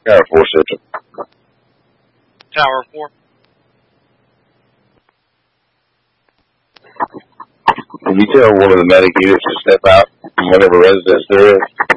Tower 4 Central. Tower 4. Can you tell one of the medic units to step out from whatever residence they're in?